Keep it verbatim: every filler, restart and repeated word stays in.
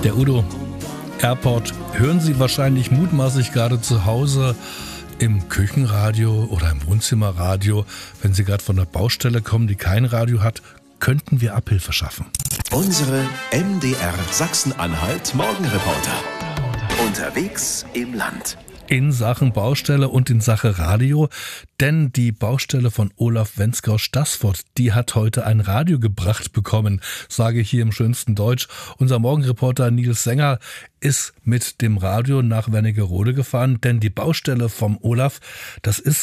Der Udo Airport hören Sie wahrscheinlich mutmaßlich gerade zu Hause im Küchenradio oder im Wohnzimmerradio. Wenn Sie gerade von der Baustelle kommen, die kein Radio hat, könnten wir Abhilfe schaffen. Unsere M D R Sachsen-Anhalt Morgenreporter. Unterwegs im Land. In Sachen Baustelle und in Sache Radio, denn die Baustelle von Olaf Wenzgau-Staßfurt, die hat heute ein Radio gebracht bekommen, sage ich hier im schönsten Deutsch. Unser Morgenreporter Nils Sänger ist mit dem Radio nach Wernigerode gefahren, denn die Baustelle vom Olaf, das ist